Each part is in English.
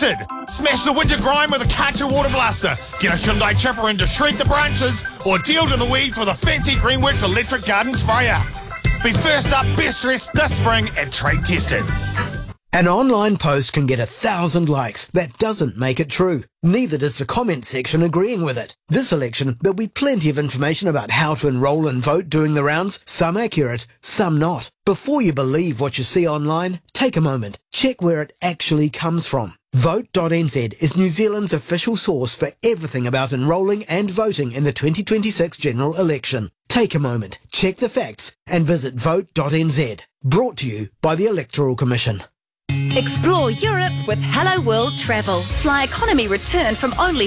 tested. Smash the winter grime with a Karcher water blaster. Get a Hyundai chipper in to shred the branches, or deal to the weeds with a fancy Greenworks electric garden sprayer. Be first up, best dressed this spring and trade tested. An online post can get 1,000 likes. That doesn't make it true. Neither does the comment section agreeing with it. This election, there'll be plenty of information about how to enrol and vote doing the rounds, some accurate, some not. Before you believe what you see online, take a moment. Check where it actually comes from. Vote.nz is New Zealand's official source for everything about enrolling and voting in the 2026 general election. Take a moment, check the facts, and visit vote.nz. Brought to you by the Electoral Commission. Explore Europe with Hello World Travel. Fly economy return from only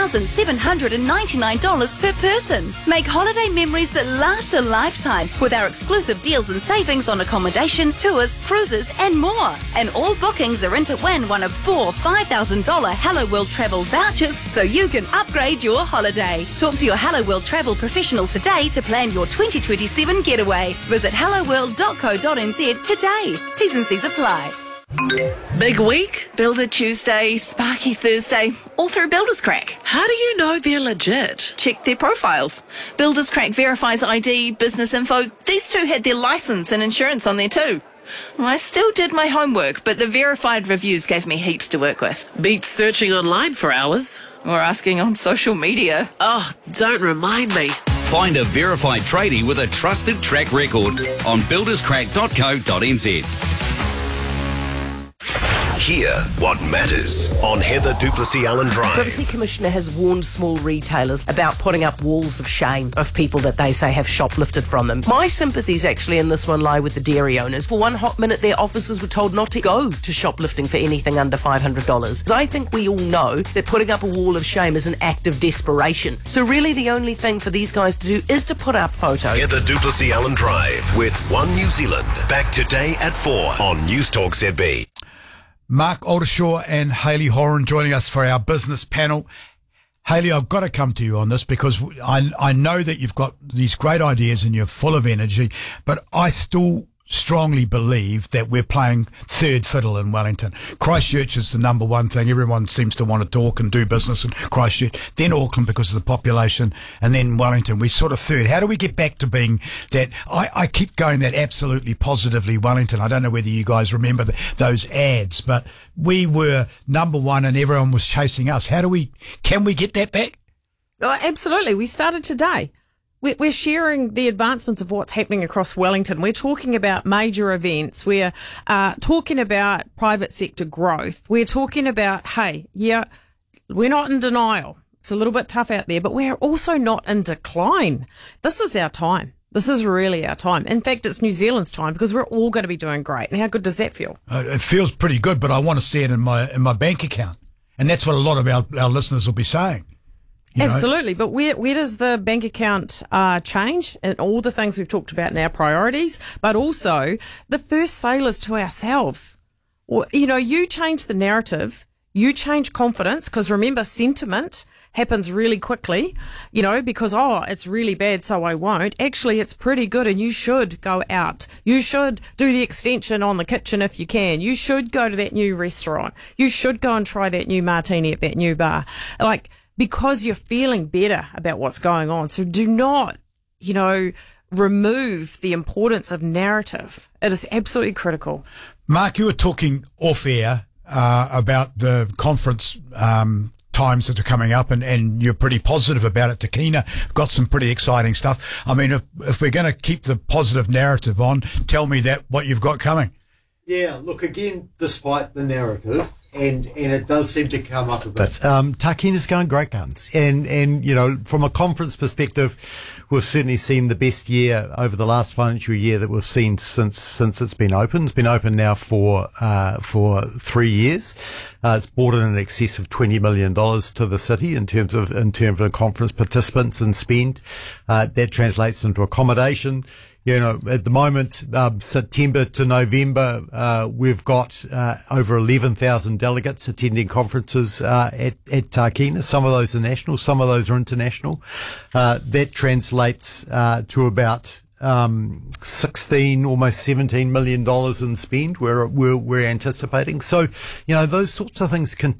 $1,799 per person. Make holiday memories that last a lifetime with our exclusive deals and savings on accommodation, tours, cruises and more. And all bookings are in to win one of 4 $5,000 Hello World Travel vouchers so you can upgrade your holiday. Talk to your Hello World Travel professional today to plan your 2027 getaway. Visit helloworld.co.nz today. T's and C's apply. Big week? Builder Tuesday, Sparky Thursday, all through Builders Crack. How do you know they're legit? Check their profiles. Builders Crack verifies ID, business info. These two had their license and insurance on there too. I still did my homework, but the verified reviews gave me heaps to work with. Beats searching online for hours. Or asking on social media. Oh, don't remind me. Find a verified tradie with a trusted track record on builderscrack.co.nz. Hear what matters on Heather Duplessis Allen Drive. Privacy Commissioner has warned small retailers about putting up walls of shame of people that they say have shoplifted from them. My sympathies actually in this one lie with the dairy owners. For one hot minute, their officers were told not to go to shoplifting for anything under $500. I think we all know that putting up a wall of shame is an act of desperation. So really the only thing for these guys to do is to put up photos. Heather Duplessis Allen Drive with One New Zealand. Back today at 4 on News Talk ZB. Mark Oldershaw and Hayley Horan joining us for our business panel. Hayley, I've got to come to you on this because I know that you've got these great ideas and you're full of energy, but I still strongly believe that we're playing third fiddle in Wellington. Christchurch is the number one thing. Everyone seems to want to talk and do business in Christchurch, then Auckland because of the population, and then Wellington. We're sort of third. How do we get back to being that? I keep going that absolutely positively Wellington. I don't know whether you guys remember those ads, but we were number one and everyone was chasing us. Can we get that back? Oh, absolutely. We started today. We're sharing the advancements of what's happening across Wellington. We're talking about major events. We're talking about private sector growth. We're talking about, hey, yeah, we're not in denial. It's a little bit tough out there, but we're also not in decline. This is our time. This is really our time. In fact, it's New Zealand's time because we're all going to be doing great. And how good does that feel? It feels pretty good, but I want to see it in my bank account. And that's what a lot of our listeners will be saying. Absolutely. But where does the bank account change? And all the things we've talked about in our priorities, but also the first sale is to ourselves. You change the narrative, you change confidence, because remember, sentiment happens really quickly, because, it's really bad, so I won't. Actually, it's pretty good and you should go out. You should do the extension on the kitchen if you can. You should go to that new restaurant. You should go and try that new martini at that new bar. Because you're feeling better about what's going on. So do not, remove the importance of narrative. It is absolutely critical. Mark, you were talking off air about the conference times that are coming up, and you're pretty positive about it. Takina got some pretty exciting stuff. I mean, if we're going to keep the positive narrative on, tell me what you've got coming. Yeah, look, again, despite the narrative, and it does seem to come up a bit. Takina's going great guns. And from a conference perspective, we've certainly seen the best year over the last financial year that we've seen since it's been open. It's been open now for 3 years. It's brought in excess of $20 million to the city in terms of conference participants and spend. That translates into accommodation. At the moment, September to November, we've got over 11,000 delegates attending conferences at Takina. Some of those are national, some of those are international. That translates to about 16, almost $17 million in spend we're anticipating. So, those sorts of things